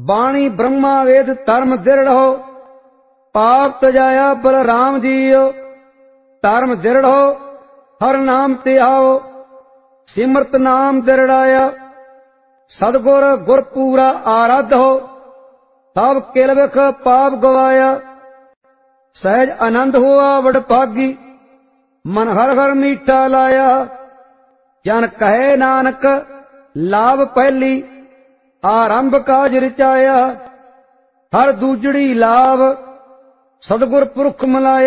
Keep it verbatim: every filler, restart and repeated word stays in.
बाणी ब्रह्मा वेद धर्म दृढ़ हो, पाप तजाया बलराम जीओ। धर्म दृढ़ हो हर नाम ते आओ, सिमरत नाम दृढ़ाया। सदगुर गुर पूरा आराध हो, सब किल विख पाप गवाया। सहज आनंद हुआ वडभागी, मन हर हर मीठा लाया। जन कहे नानक लाभ पहली, आरंभ काज रचाया। हर दूजड़ी लाभ सदगुर पुरख मिलाया।